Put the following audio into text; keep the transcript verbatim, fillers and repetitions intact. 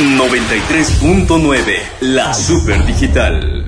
noventa y tres punto nueve, la Super Digital.